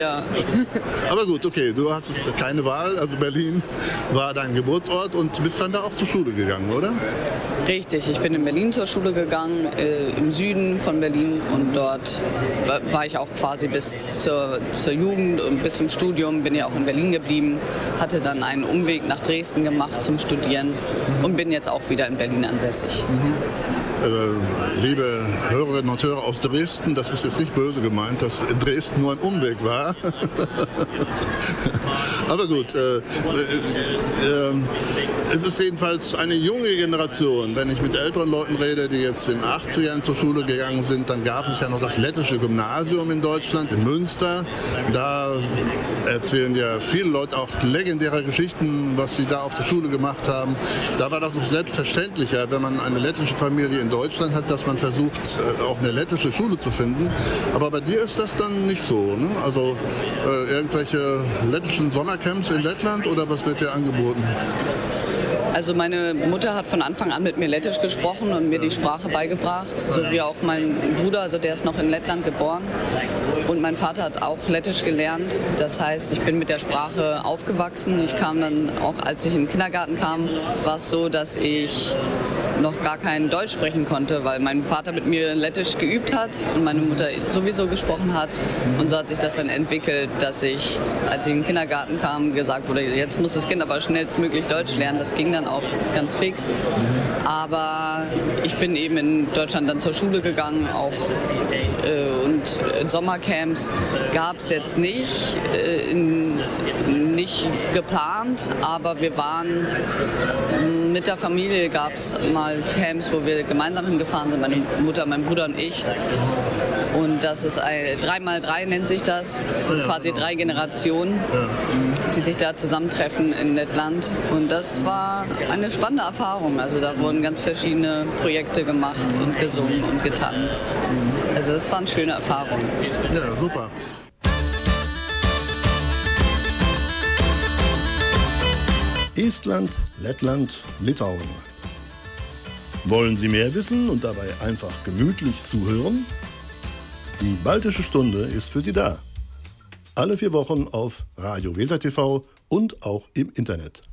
Ja. Aber gut, okay, du hast keine Wahl, also Berlin war dein Geburtsort und bist dann da auch zur Schule gegangen, oder? Richtig, ich bin in Berlin zur Schule gegangen, im Süden von Berlin, und dort war ich auch quasi bis zur Jugend und bis zum Studium, bin ja auch in Berlin geblieben, hatte dann einen Umweg nach Dresden gemacht zum Studieren und bin jetzt auch wieder in Berlin ansässig. Liebe Hörerinnen und Hörer aus Dresden, das ist jetzt nicht böse gemeint, dass Dresden nur ein Umweg war. Aber gut, es ist jedenfalls eine junge Generation. Wenn ich mit älteren Leuten rede, die jetzt in den 80ern zur Schule gegangen sind, dann gab es ja noch das lettische Gymnasium in Deutschland, in Münster. Da erzählen ja viele Leute auch legendäre Geschichten, was die da auf der Schule gemacht haben. Da war das noch selbstverständlicher, wenn man eine lettische Familie in Deutschland hat, dass man versucht, auch eine lettische Schule zu finden. Aber bei dir ist das dann nicht so, ne? Also irgendwelche lettischen Sommercamps in Lettland oder was wird dir angeboten? Also meine Mutter hat von Anfang an mit mir Lettisch gesprochen und mir die Sprache beigebracht, so wie auch mein Bruder, also der ist noch in Lettland geboren. Und mein Vater hat auch Lettisch gelernt, das heißt, ich bin mit der Sprache aufgewachsen. Ich kam dann auch, als ich in den Kindergarten kam, war es so, dass ich noch gar kein Deutsch sprechen konnte, weil mein Vater mit mir Lettisch geübt hat und meine Mutter sowieso gesprochen hat. Und so hat sich das dann entwickelt, dass ich, als ich in den Kindergarten kam, gesagt wurde, jetzt muss das Kind aber schnellstmöglich Deutsch lernen. Das ging dann auch ganz fix. Aber ich bin eben in Deutschland dann zur Schule gegangen, auch und Sommercamps gab es jetzt nicht, nicht geplant, aber wir waren mit der Familie, gab es mal Camps, wo wir gemeinsam hingefahren sind, meine Mutter, mein Bruder und ich. Und das ist 3x3 nennt sich das. Das sind quasi 3 Generationen, die sich da zusammentreffen in Lettland. Und das war eine spannende Erfahrung. Also da wurden ganz verschiedene Projekte gemacht und gesungen und getanzt. Also das waren schöne Erfahrungen. Ja, super. Estland, Lettland, Litauen. Wollen Sie mehr wissen und dabei einfach gemütlich zuhören? Die Baltische Stunde ist für Sie da. Alle 4 Wochen auf Radio Weser TV und auch im Internet.